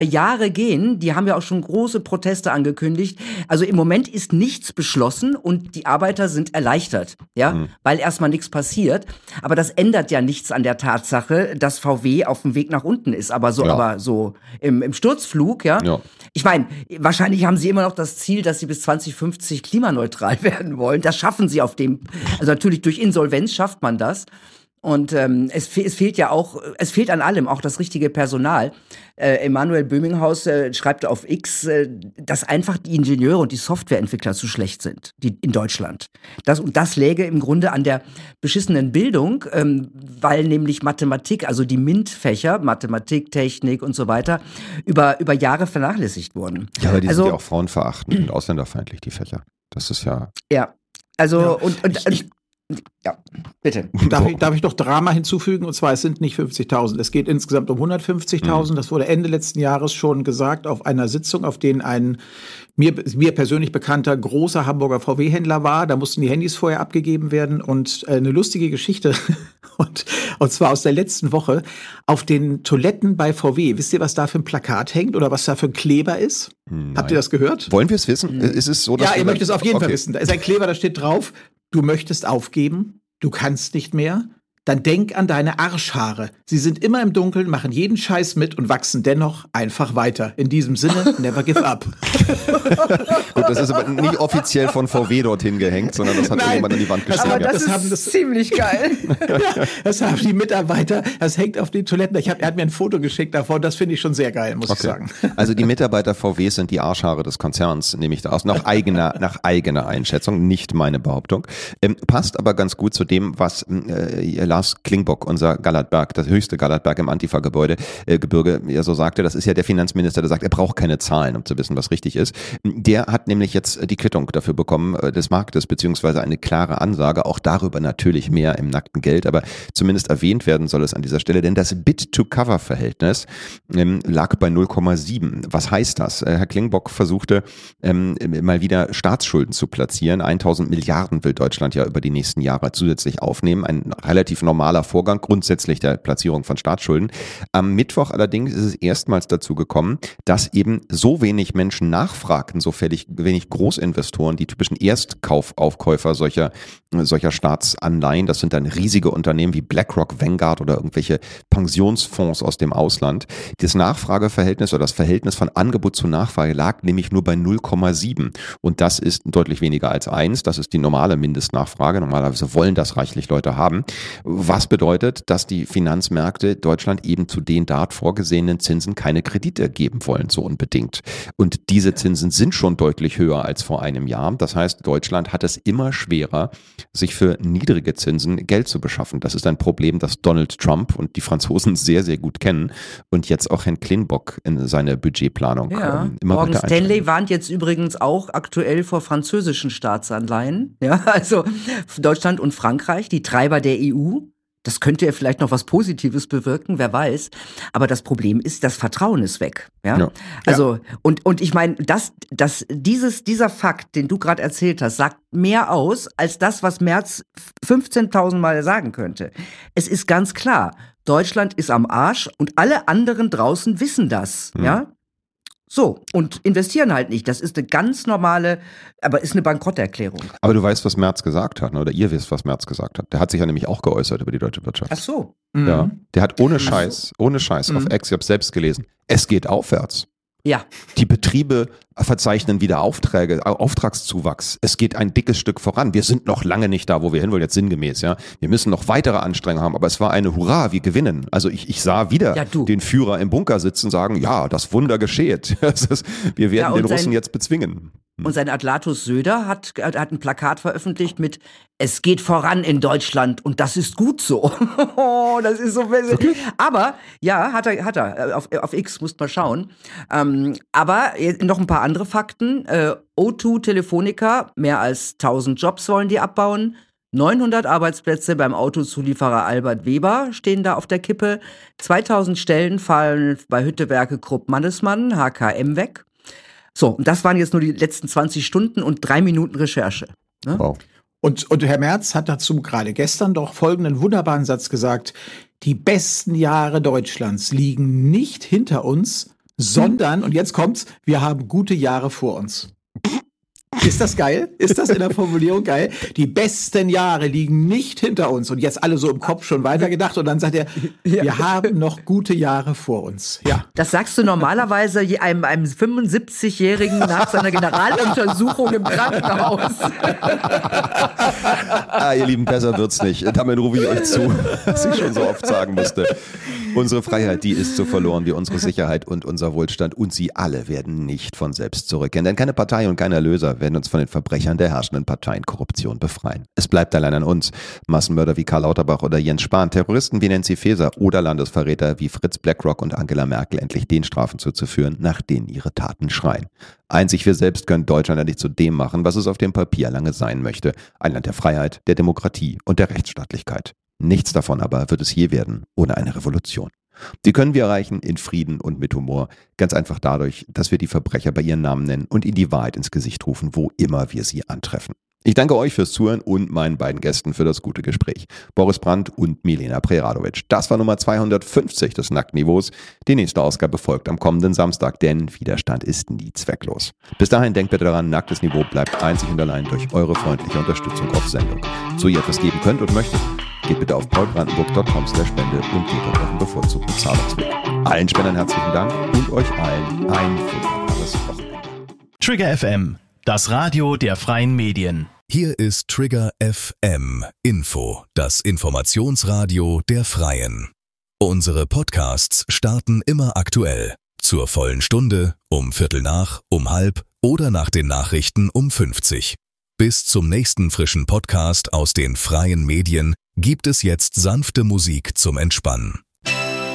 Jahre gehen. Die haben ja auch schon große Proteste angekündigt. Also im Moment ist nichts beschlossen und die Arbeiter sind erleichtert, ja, weil erstmal nichts passiert. Aber das ändert ja nichts an der Tatsache, dass VW auf dem Weg nach unten ist. Aber so im Sturzflug, ja. Ich meine, wahrscheinlich haben sie immer noch das Ziel, dass sie bis 2050 klimaneutral werden wollen. Das schaffen sie also natürlich durch Insolvenz schafft man das. Und es fehlt ja auch, es fehlt an allem, auch das richtige Personal. Emanuel Böminghaus schreibt auf X, dass einfach die Ingenieure und die Softwareentwickler zu schlecht sind, die in Deutschland. Das läge im Grunde an der beschissenen Bildung, weil nämlich Mathematik, also die MINT-Fächer, Mathematik, Technik und so weiter, über Jahre vernachlässigt wurden. Ja, aber die sind ja auch frauenverachtend und ausländerfeindlich, die Fächer. Das ist ja... Ja, also ja, bitte. Darf ich noch Drama hinzufügen? Und zwar, es sind nicht 50.000. Es geht insgesamt um 150.000. Das wurde Ende letzten Jahres schon gesagt auf einer Sitzung, auf denen ein mir persönlich bekannter großer Hamburger VW-Händler war. Da mussten die Handys vorher abgegeben werden. Und eine lustige Geschichte, und zwar aus der letzten Woche, auf den Toiletten bei VW. Wisst ihr, was da für ein Plakat hängt oder was da für ein Kleber ist? Nein. Habt ihr das gehört? Wollen wir es wissen? Ist es so, dass ja, ihr möchtet es auf jeden Fall wissen. Da ist ein Kleber, da steht drauf: Du möchtest aufgeben, du kannst nicht mehr, dann denk an deine Arschhaare. Sie sind immer im Dunkeln, machen jeden Scheiß mit und wachsen dennoch einfach weiter. In diesem Sinne, never give up. Gut, das ist aber nicht offiziell von VW dorthin gehängt, sondern das hat irgendjemand an die Wand geschrieben. Aber das ist ziemlich geil. Ja, das haben die Mitarbeiter, das hängt auf den Toiletten. Er hat mir ein Foto geschickt davon, das finde ich schon sehr geil, muss ich sagen. Also die Mitarbeiter VWs sind die Arschhaare des Konzerns, nehme ich da aus, nach eigener Einschätzung, nicht meine Behauptung. Passt aber ganz gut zu dem, was Lars Klingbock, unser Gallertberg, das höchste Gallertberg im Antifa-Gebirge, ja so sagte, das ist ja der Finanzminister, der sagt, er braucht keine Zahlen, um zu wissen, was richtig ist. Der hat nämlich jetzt die Quittung dafür bekommen des Marktes, beziehungsweise eine klare Ansage, auch darüber natürlich mehr im nackten Geld, aber zumindest erwähnt werden soll es an dieser Stelle, denn das Bid-to-Cover-Verhältnis lag bei 0,7. Was heißt das? Herr Klingbock versuchte mal wieder Staatsschulden zu platzieren. 1000 Milliarden will Deutschland ja über die nächsten Jahre zusätzlich aufnehmen. Ein relativ normaler Vorgang, grundsätzlich der Platzierung von Staatsschulden. Am Mittwoch allerdings ist es erstmals dazu gekommen, dass eben so wenig Menschen nachfragten, so wenig Großinvestoren, die typischen Erstkaufaufkäufer solcher Staatsanleihen, das sind dann riesige Unternehmen wie BlackRock, Vanguard oder irgendwelche Pensionsfonds aus dem Ausland. Das Nachfrageverhältnis oder das Verhältnis von Angebot zu Nachfrage lag nämlich nur bei 0,7 und das ist deutlich weniger als 1. Das ist die normale Mindestnachfrage. Normalerweise wollen das reichlich Leute haben. Was bedeutet, dass die Finanzmärkte Deutschland eben zu den dort vorgesehenen Zinsen keine Kredite geben wollen, so unbedingt. Und diese Zinsen sind schon deutlich höher als vor einem Jahr. Das heißt, Deutschland hat es immer schwerer, sich für niedrige Zinsen Geld zu beschaffen. Das ist ein Problem, das Donald Trump und die Franzosen sehr, sehr gut kennen und jetzt auch Herrn Klingbock in seine Budgetplanung immer Morgan weiter Stanley warnt jetzt übrigens auch aktuell vor französischen Staatsanleihen. Ja, also Deutschland und Frankreich, die Treiber der EU. Das könnte ja vielleicht noch was Positives bewirken, wer weiß. Aber das Problem ist, das Vertrauen ist weg. Ja. Also, und ich meine, dieser Fakt, den du gerade erzählt hast, sagt mehr aus, als das, was Merz 15.000 Mal sagen könnte. Es ist ganz klar, Deutschland ist am Arsch und alle anderen draußen wissen das. Ja. So, und investieren halt nicht. Das ist eine ganz normale, aber ist eine Bankrotterklärung. Aber du weißt, was Merz gesagt hat, ne? Oder ihr wisst, was Merz gesagt hat. Der hat sich ja nämlich auch geäußert über die deutsche Wirtschaft. Ach so. Ja, der hat ohne Scheiß auf X, ich habe selbst gelesen, es geht aufwärts. Ja. Die Betriebe verzeichnen wieder Aufträge, Auftragszuwachs. Es geht ein dickes Stück voran. Wir sind noch lange nicht da, wo wir hinwollen, jetzt sinngemäß. Ja, wir müssen noch weitere Anstrengungen haben, aber es war eine Hurra, wir gewinnen. Also ich sah wieder den Führer im Bunker sitzen und sagen, ja, das Wunder gescheht. Wir werden den Russen jetzt bezwingen. Und sein Adlatus Söder hat ein Plakat veröffentlicht mit "Es geht voran in Deutschland und das ist gut so." Das ist so. Wirklich? Aber ja, hat er. Auf X musst mal schauen. Aber noch ein paar andere Fakten. O2 Telefonica, mehr als 1000 Jobs wollen die abbauen. 900 Arbeitsplätze beim Autozulieferer Albert Weber stehen da auf der Kippe. 2000 Stellen fallen bei Hüttewerke Krupp-Mannesmann, HKM, weg. So, und das waren jetzt nur die letzten 20 Stunden und 3 Minuten Recherche. Ne? Wow. Und Herr Merz hat dazu gerade gestern doch folgenden wunderbaren Satz gesagt: Die besten Jahre Deutschlands liegen nicht hinter uns, sondern, und jetzt kommt's, wir haben gute Jahre vor uns. Ist das geil? Ist das in der Formulierung geil? Die besten Jahre liegen nicht hinter uns. Und jetzt alle so im Kopf schon weitergedacht. Und dann sagt er, wir haben noch gute Jahre vor uns. Ja. Das sagst du normalerweise einem 75-Jährigen nach seiner Generaluntersuchung im Krankenhaus. Ihr Lieben, besser wird's nicht. Damit rufe ich euch zu, was ich schon so oft sagen musste. Unsere Freiheit, die ist so verloren wie unsere Sicherheit und unser Wohlstand. Und sie alle werden nicht von selbst zurückkehren. Denn keine Partei und kein Erlöser werden uns von den Verbrechern der herrschenden Parteienkorruption befreien. Es bleibt allein an uns. Massenmörder wie Karl Lauterbach oder Jens Spahn, Terroristen wie Nancy Faeser oder Landesverräter wie Fritz Blackrock und Angela Merkel endlich den Strafen zuzuführen, nach denen ihre Taten schreien. Einzig wir selbst können Deutschland endlich zu dem machen, was es auf dem Papier lange sein möchte. Ein Land der Freiheit, der Demokratie und der Rechtsstaatlichkeit. Nichts davon aber wird es je werden ohne eine Revolution. Die können wir erreichen in Frieden und mit Humor. Ganz einfach dadurch, dass wir die Verbrecher bei ihren Namen nennen und ihnen die Wahrheit ins Gesicht rufen, wo immer wir sie antreffen. Ich danke euch fürs Zuhören und meinen beiden Gästen für das gute Gespräch. Boris Brandt und Milena Preradovic. Das war Nummer 250 des Nacktniveaus. Die nächste Ausgabe folgt am kommenden Samstag, denn Widerstand ist nie zwecklos. Bis dahin denkt bitte daran, nacktes Niveau bleibt einzig und allein durch eure freundliche Unterstützung auf Sendung. So ihr etwas geben könnt und möchtet, geht bitte auf paulbrandenburg.com/spende und geht auf euren bevorzugten Zahlungsweg. Allen Spendern herzlichen Dank und euch allen ein wunderbares Wochenende. Trigger FM, das Radio der freien Medien. Hier ist Trigger FM Info, das Informationsradio der Freien. Unsere Podcasts starten immer aktuell. Zur vollen Stunde, um Viertel nach, um halb oder nach den Nachrichten um 50. Bis zum nächsten frischen Podcast aus den freien Medien gibt es jetzt sanfte Musik zum Entspannen.